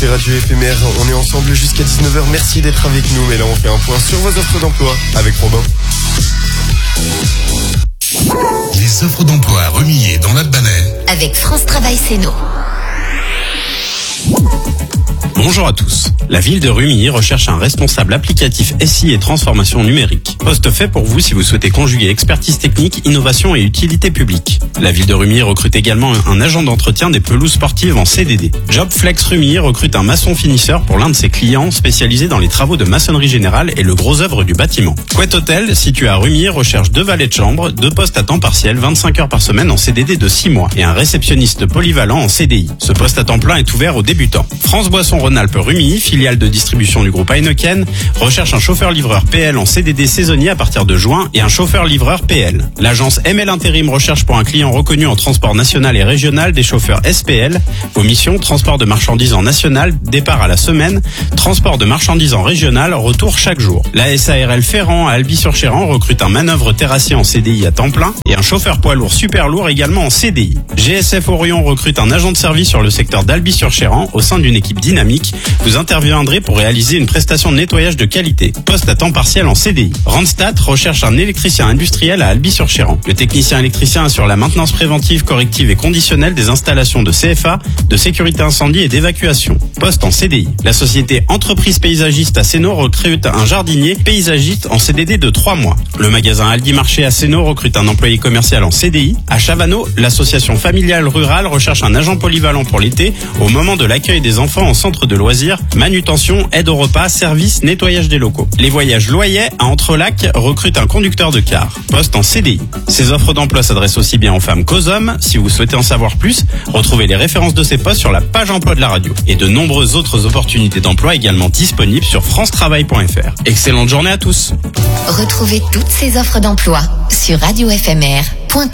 écoutez Radio Éphémère. On est ensemble jusqu'à 19h. Merci d'être avec nous. Mais là, on fait un point sur vos offres d'emploi avec Robin. Les offres d'emploi remis dans l'Albanais avec France Travail Séno. Bonjour à tous. La ville de Rumilly recherche un responsable applicatif SI et transformation numérique. Poste fait pour vous si vous souhaitez conjuguer expertise technique, innovation et utilité publique. La ville de Rumilly recrute également un agent d'entretien des pelouses sportives en CDD. Jobflex Rumilly recrute un maçon finisseur pour l'un de ses clients spécialisé dans les travaux de maçonnerie générale et le gros œuvre du bâtiment. Couette Hôtel, situé à Rumilly, recherche 2 valets de chambre, 2 postes à temps partiel, 25 heures par semaine en CDD de 6 mois et un réceptionniste polyvalent en CDI. Ce poste à temps plein est ouvert aux débutants. France Boisson Rhône-Alpes Rumilly, filiale de distribution du groupe Heineken, recherche un chauffeur-livreur PL en CDD saisonnier à partir de juin et un chauffeur-livreur PL. L'agence ML Intérim recherche pour un client reconnu en transport national et régional des chauffeurs SPL. Vos missions, transport de marchandises en national, départ à la semaine, transport de marchandises en régional, retour chaque jour. La SARL Ferrand à Albi-sur-Chéran recrute un manœuvre terrassier en CDI à temps plein et un chauffeur poids lourd super lourd également en CDI. GSF Orion recrute un agent de service sur le secteur d'Albi-sur-Chéran au sein d'une équipe dynamique. Vous interviendrez pour réaliser une prestation de nettoyage de qualité. Poste à temps partiel en CDI. Randstad recherche un électricien industriel à Albi-sur-Chéran. Le technicien électricien assure la maintenance préventive, corrective et conditionnelle des installations de CFA, de sécurité incendie et d'évacuation. Poste en CDI. La société Entreprise Paysagiste à Séno recrute un jardinier paysagiste en CDD de 3 mois. Le magasin Aldi Marché à Séno recrute un employé commercial en CDI. À Chavano, l'association familiale rurale recherche un agent polyvalent pour l'été au moment de l'accueil des enfants en centre de loisirs, manutention, aide au repas, service, nettoyage des locaux. Les voyages Loyais à Entrelacs recrutent un conducteur de car. Poste en CDI. Ces offres d'emploi s'adressent aussi bien aux femmes qu'aux hommes. Si vous souhaitez en savoir plus, retrouvez les références de ces postes sur la page emploi de la radio. Et de nombreuses autres opportunités d'emploi également disponibles sur francetravail.fr. Excellente journée à tous. Retrouvez toutes ces offres d'emploi sur Radio Éphémère.